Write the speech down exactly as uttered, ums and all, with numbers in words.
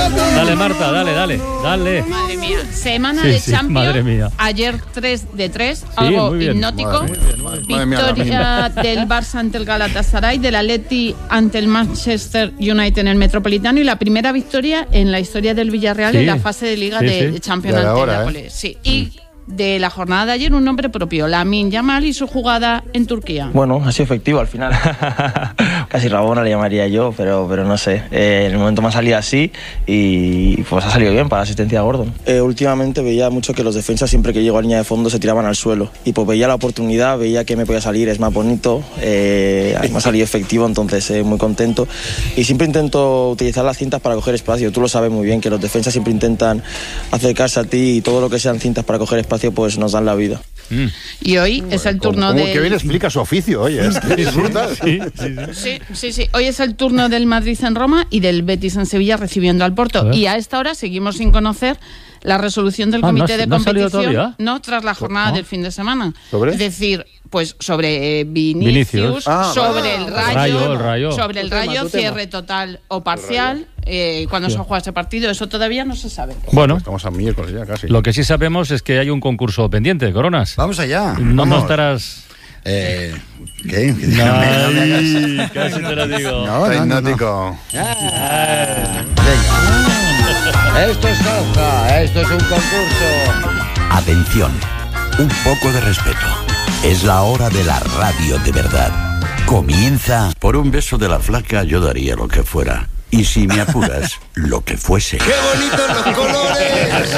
Dale, Marta, dale, dale, dale. Madre mía, semana Sí, de sí, Champions. madre mía. Ayer tres de tres, Sí, algo muy bien. hipnótico. Muy bien, muy bien. Victoria del Barça ante el Galatasaray, del Atleti ante el Manchester United en el Metropolitano y la primera victoria en la historia del Villarreal Sí. en la fase de Liga Sí, de, sí. de Champions Ya era ante el hora, ¿eh? Nápoles. Sí. Y de la jornada de ayer un nombre propio, Lamine Yamal y su jugada en Turquía. Bueno, ha sido efectivo al final. Casi Rabona le llamaría yo, pero, pero no sé. Eh, en el momento me ha salido así y pues ha salido bien para la asistencia a Gordon. Eh, últimamente veía mucho que los defensas siempre que llego a línea de fondo se tiraban al suelo. Y pues veía la oportunidad, veía que me podía salir, es más bonito. Eh, me ha salido efectivo, entonces eh, muy contento. Y siempre intento utilizar las cintas para coger espacio. Tú lo sabes muy bien, que los defensas siempre intentan acercarse a ti y todo lo que sean cintas para coger espacio pues nos dan la vida. Mm. Y hoy es el turno Como de... que bien explica su oficio, oye, es que es brutal. Sí, sí, sí. Sí, sí, sí. Hoy es el turno del Madrid en Roma y del Betis en Sevilla recibiendo al Porto. A ver. Y a esta hora seguimos sin conocer la resolución del Ah, comité ¿no ha- de no ha salido competición. todavía? No, tras la jornada Ah. del fin de semana. ¿Sobre? Es decir, pues sobre eh, Vinicius, Vinicius. Ah, sobre vale. el El rayo, Rayo, el Rayo. sobre el Tu tema, rayo, tu tema. cierre total o parcial, eh, cuando se juega ese partido, eso todavía no se sabe. Bueno, Estamos a miércoles ya casi. lo que sí sabemos es que hay un concurso pendiente, Coronas. Vamos allá. No, no Vamos. estarás... Eh, ¿Qué? No, no me hagas- Ay, casi te lo digo. No, Está no, no, no. hipnótico. Ah, venga. Esto es Jauja, esto es un concurso. Atención, un poco de respeto. Es la hora de la radio de verdad. Comienza. Por un beso de la flaca yo daría lo que fuera. Y si me apuras, lo que fuese. ¡Qué bonitos los colores!